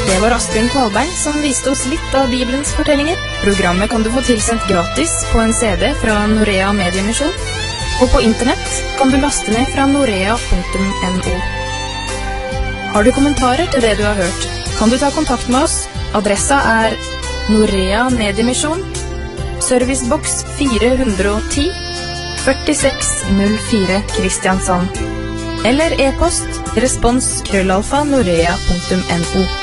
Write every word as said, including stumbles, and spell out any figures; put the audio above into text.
Det var Asbjørn Kvalbein som viste oss litt av Bibelens fortellinger. Programmet kan du få tilsendt gratis på en C D fra Norea Mediemisjon, og på internett kan du laste ned fra norea punktum no. Har du kommentarer til det du har hørt, kan du ta kontakt med oss. Adressa er Norea Mediemisjon, serviceboks fire hundre og ti, førtiseks null fire Kristiansand. Eller e-post respons krøllalfa norea punktum no.